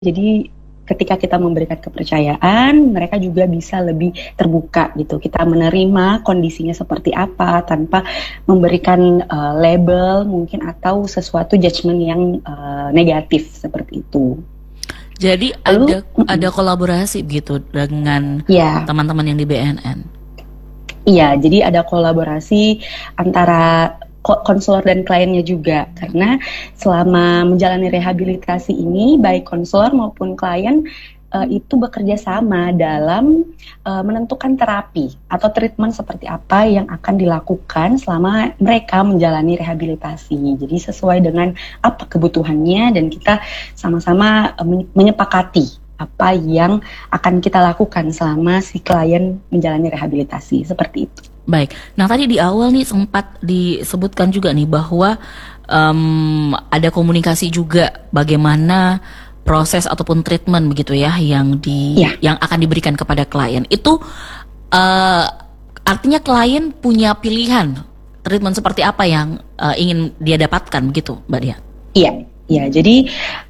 Jadi ketika kita memberikan kepercayaan, mereka juga bisa lebih terbuka gitu. Kita menerima kondisinya seperti apa tanpa memberikan label mungkin atau sesuatu judgement yang negatif seperti itu. Jadi Lalu, ada kolaborasi gitu dengan ya, teman-teman yang di BNN. iya, jadi ada kolaborasi antara konselor dan kliennya juga, karena selama menjalani rehabilitasi ini baik konselor maupun klien itu bekerja sama dalam menentukan terapi atau treatment seperti apa yang akan dilakukan selama mereka menjalani rehabilitasi. Jadi sesuai dengan apa kebutuhannya dan kita sama-sama menyepakati apa yang akan kita lakukan selama si klien menjalani rehabilitasi, seperti itu. Baik, nah tadi di awal nih sempat disebutkan juga nih bahwa ada komunikasi juga bagaimana proses ataupun treatment begitu ya Ya, yang akan diberikan kepada klien. Itu artinya klien punya pilihan treatment seperti apa yang ingin dia dapatkan begitu, Mbak Dia? iya, iya. Jadi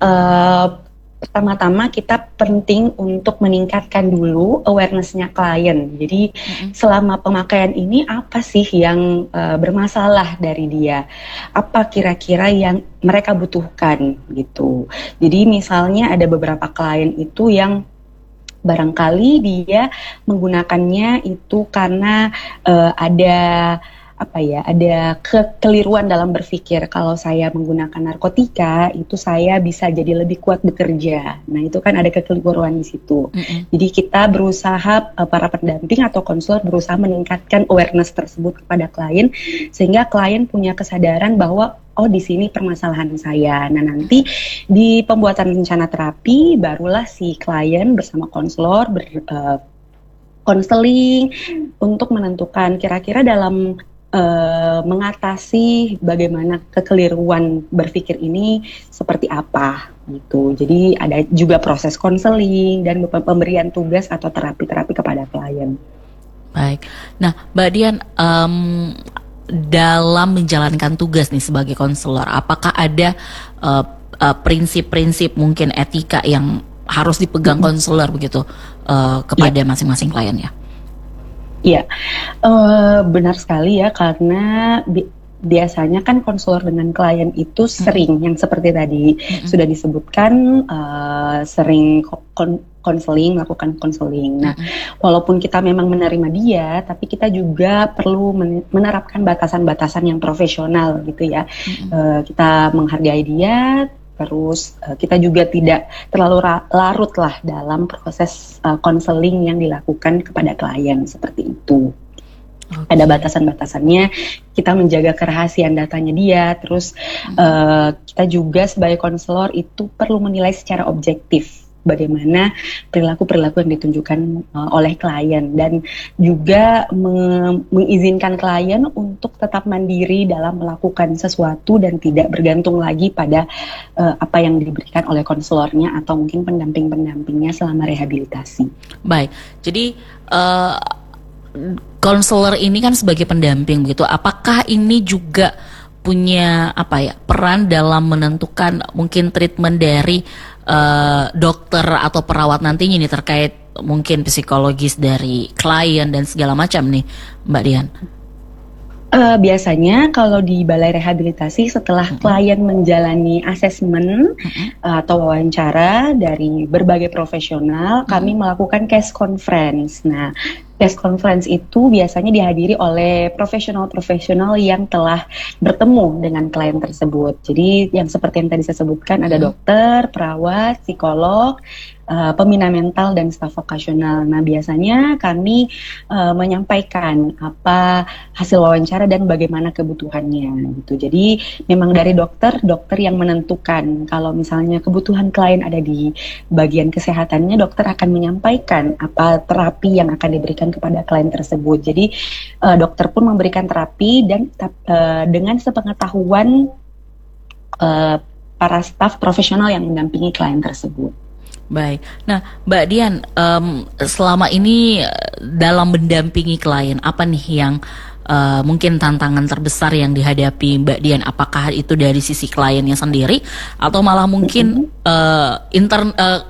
pertama-tama kita penting untuk meningkatkan dulu awareness-nya klien. Jadi selama pemakaian ini apa sih yang bermasalah dari dia? Apa kira-kira yang mereka butuhkan gitu. Jadi misalnya ada beberapa klien itu yang barangkali dia menggunakannya itu karena ada ada kekeliruan dalam berpikir. Kalau saya menggunakan narkotika, itu saya bisa jadi lebih kuat bekerja. Nah, itu kan ada kekeliruan di situ. Jadi kita berusaha, para pendamping atau konselor berusaha meningkatkan awareness tersebut kepada klien, sehingga klien punya kesadaran bahwa oh di sini permasalahan saya. Nah nanti di pembuatan rencana terapi barulah si klien bersama konselor konseling untuk menentukan kira-kira dalam mengatasi bagaimana kekeliruan berpikir ini seperti apa gitu. Jadi ada juga proses konseling dan pemberian tugas atau terapi-terapi kepada klien. Baik. Nah, Mbak Dian, dalam menjalankan tugas nih sebagai konselor, apakah ada prinsip-prinsip mungkin etika yang harus dipegang konselor begitu kepada masing-masing kliennya? Iya, benar sekali ya, karena biasanya kan konselor dengan klien itu sering yang seperti tadi sudah disebutkan, sering konseling, melakukan konseling. Nah, walaupun kita memang menerima dia, tapi kita juga perlu menerapkan batasan-batasan yang profesional gitu ya. Kita menghargai dia. Terus kita juga tidak terlalu larut lah dalam proses konseling yang dilakukan kepada klien seperti itu. Ada batasan-batasannya, kita menjaga kerahasiaan datanya dia. Terus kita juga sebagai konselor itu perlu menilai secara objektif bagaimana perilaku-perilaku yang ditunjukkan oleh klien, dan juga mengizinkan klien untuk tetap mandiri dalam melakukan sesuatu dan tidak bergantung lagi pada apa yang diberikan oleh konselornya atau mungkin pendamping-pendampingnya selama rehabilitasi. Baik, jadi konselor ini kan sebagai pendamping begitu. Apakah ini juga punya peran dalam menentukan mungkin treatment dari dokter atau perawat nantinya nih terkait mungkin psikologis dari klien dan segala macam nih, Mbak Dian? Biasanya kalau di balai rehabilitasi setelah klien menjalani asesmen atau wawancara dari berbagai profesional, kami melakukan case conference. Nah, case conference itu biasanya dihadiri oleh profesional-profesional yang telah bertemu dengan klien tersebut. Jadi yang seperti yang tadi saya sebutkan, ada dokter, perawat, psikolog, pembina mental, dan staf vokasional. Nah, biasanya kami menyampaikan apa hasil wawancara dan bagaimana kebutuhannya gitu. Jadi memang dari dokter yang menentukan. Kalau misalnya kebutuhan klien ada di bagian kesehatannya, dokter akan menyampaikan apa terapi yang akan diberikan kepada klien tersebut. Jadi dokter pun memberikan terapi dan dengan sepengetahuan para staf profesional yang mendampingi klien tersebut. Baik, nah Mbak Dian, selama ini dalam mendampingi klien, apa nih yang mungkin tantangan terbesar yang dihadapi Mbak Dian? Apakah itu dari sisi kliennya sendiri atau malah mungkin